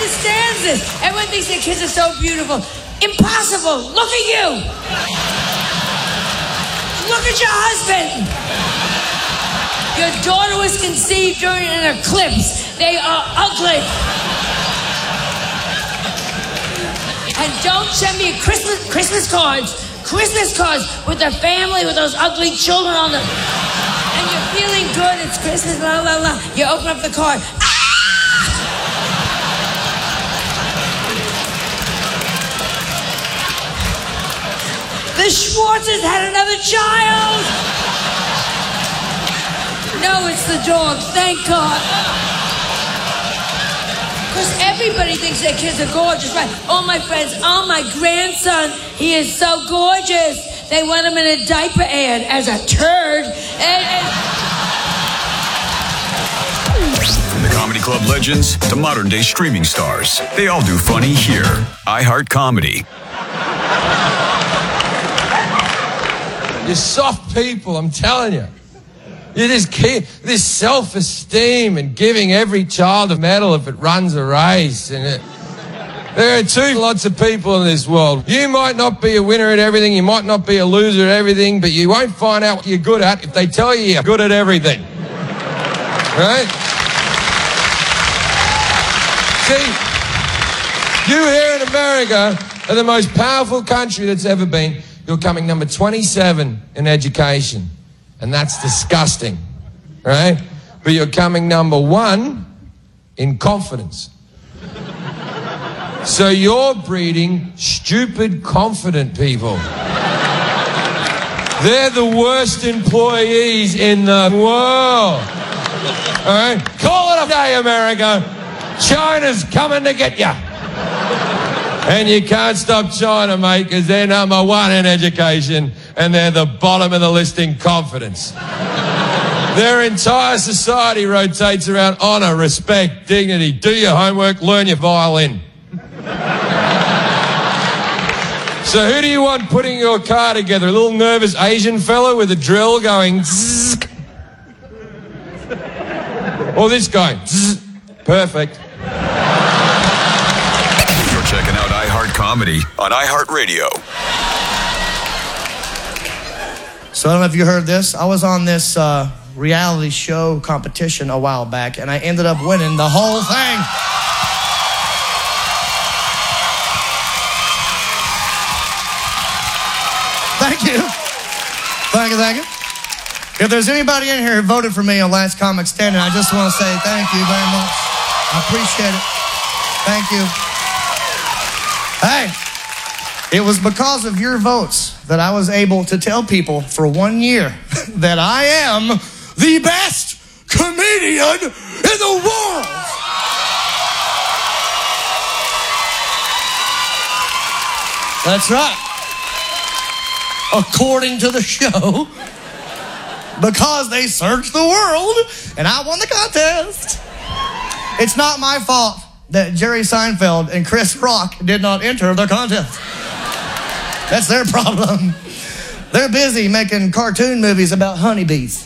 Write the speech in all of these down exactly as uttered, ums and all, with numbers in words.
understands this. Everyone thinks their kids are so beautiful. Impossible. Look at you. Look at your husband. Your daughter was conceived during an eclipse. They are ugly. And don't send me Christmas Christmas cards. Christmas cards with the family with those ugly children on them. And you're feeling good. It's Christmas, la la la. You open up the card. The Schwartzes had another child! No, it's the dog, thank God. Because everybody thinks their kids are gorgeous, right? All my friends, oh, my grandson, he is so gorgeous. They want him in a diaper ad as a turd. And, and... From the comedy club legends to modern day streaming stars, they all do funny here. iHeart Comedy. You're soft people, I'm telling you. You just keep this self-esteem and giving every child a medal if it runs a race. And it, there are two lots of people in this world. You might not be a winner at everything, you might not be a loser at everything, but you won't find out what you're good at if they tell you you're good at everything. Right? See, you here in America are the most powerful country that's ever been. You're coming number twenty-seven in education, and that's disgusting, right? But you're coming number one in confidence. So you're breeding stupid, confident people. They're the worst employees in the world. All right? Call it a day, America. China's coming to get you. And you can't stop China, mate, because they're number one in education and they're the bottom of the list in confidence. Their entire society rotates around honor, respect, dignity. Do your homework, learn your violin. So who do you want putting your car together? A little nervous Asian fella with a drill going zzz? Or this guy? Zzz? Perfect. Checking out iHeart Comedy on iHeartRadio. So I don't know if you heard this. I was on this uh, reality show competition a while back, and I ended up winning the whole thing. Thank you. Thank you, thank you. If there's anybody in here who voted for me on Last Comic Standing, I just want to say thank you very much. I appreciate it. Thank you. Hey, it was because of your votes that I was able to tell people for one year that I am the best comedian in the world. That's right. According to the show, because they searched the world and I won the contest. It's not my fault that Jerry Seinfeld and Chris Rock did not enter the contest. That's their problem. They're busy making cartoon movies about honeybees.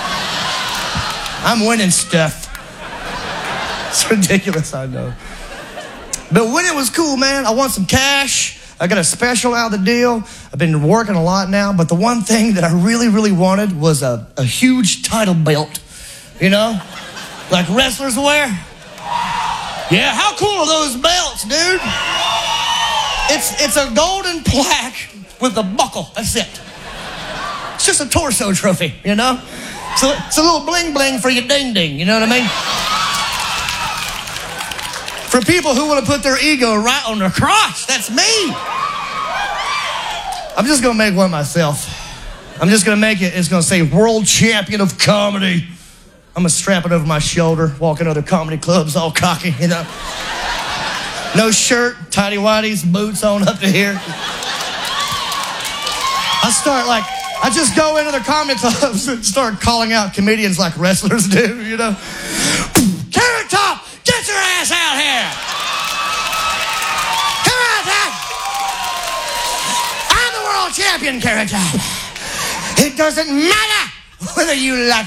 I'm winning stuff. It's ridiculous, I know. But winning was cool, man. I won some cash. I got a special out of the deal. I've been working a lot now, but the one thing that I really, really wanted was a, a huge title belt. You know? Like wrestlers wear. Yeah, how cool are those belts, dude? It's it's a golden plaque with a buckle. That's it. It's just a torso trophy, you know? So it's a little bling bling for your ding ding, you know what I mean? For people who want to put their ego right on their crotch, that's me. I'm just gonna make one myself. I'm just gonna make it, it's gonna say World Champion of Comedy. I'm gonna strap it over my shoulder, walk in other comedy clubs all cocky, you know. No shirt, tighty whities, boots on up to here. I start like, I just go into the comedy clubs and start calling out comedians like wrestlers do, you know. Carrot Top, get your ass out here. Carrot Top. I'm the world champion, Carrot Top. It doesn't matter whether you like